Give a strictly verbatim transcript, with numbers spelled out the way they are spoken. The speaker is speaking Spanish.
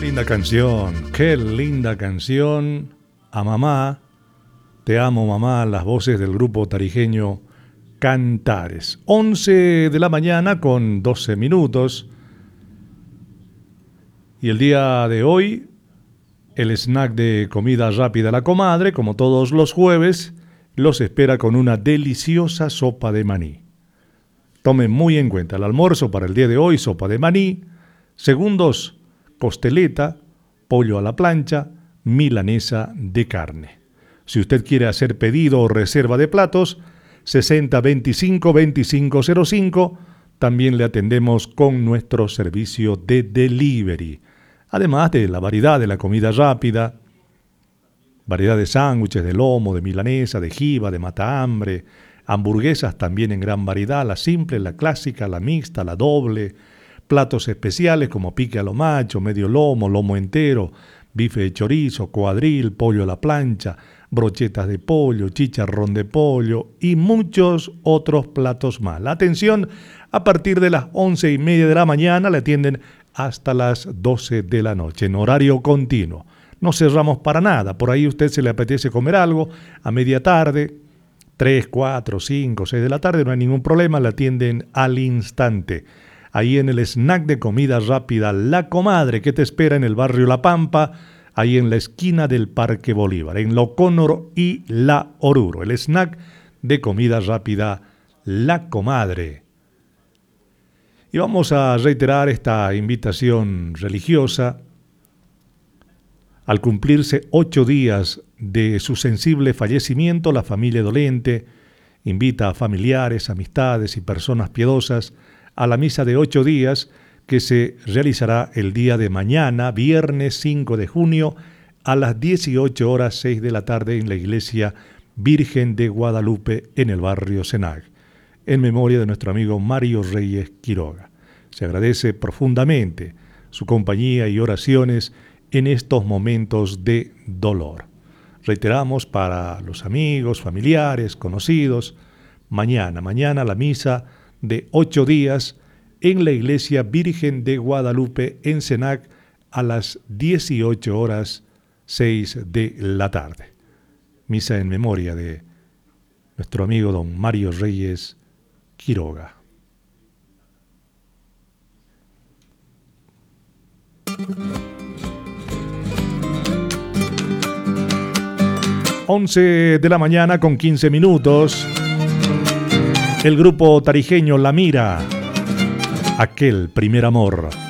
linda canción, qué linda canción. A mamá, te amo mamá, las voces del grupo tarijeño Cantares. once de la mañana con doce minutos. Y el día de hoy, el snack de comida rápida La Comadre, como todos los jueves, los espera con una deliciosa sopa de maní. Tomen muy en cuenta el almuerzo para el día de hoy, sopa de maní. Segundos, costeleta, pollo a la plancha, milanesa de carne. Si usted quiere hacer pedido o reserva de platos, sesenta veinticinco veinticinco cero cinco, también le atendemos con nuestro servicio de delivery. Además de la variedad de la comida rápida, variedad de sándwiches, de lomo, de milanesa, de jiba, de matahambre, hamburguesas también en gran variedad, la simple, la clásica, la mixta, la doble, platos especiales como pique a lo macho, medio lomo, lomo entero, bife de chorizo, cuadril, pollo a la plancha, brochetas de pollo, chicharrón de pollo y muchos otros platos más. La atención a partir de las once y media de la mañana, le atienden hasta las doce de la noche en horario continuo. No cerramos para nada, por ahí usted se le apetece comer algo a media tarde, tres, cuatro, cinco, seis de la tarde, no hay ningún problema, le atienden al instante. Ahí en el snack de comida rápida La Comadre, que te espera en el barrio La Pampa, ahí en la esquina del Parque Bolívar, en Lo Cónoro y La Oruro. El snack de comida rápida La Comadre. Y vamos a reiterar esta invitación religiosa. Al cumplirse ocho días de su sensible fallecimiento, la familia dolente invita a familiares, amistades y personas piadosas a la misa de ocho días que se realizará el día de mañana, viernes cinco de junio, a las dieciocho horas seis de la tarde en la Iglesia Virgen de Guadalupe en el barrio Senag, en memoria de nuestro amigo Mario Reyes Quiroga. Se agradece profundamente su compañía y oraciones en estos momentos de dolor. Reiteramos para los amigos, familiares, conocidos, mañana, mañana la misa de ocho días en la Iglesia Virgen de Guadalupe en Senac a las dieciocho horas seis de la tarde. Misa en memoria de nuestro amigo don Mario Reyes Quiroga. once de la mañana con quince minutos. El grupo tarijeño La Mira, aquel primer amor.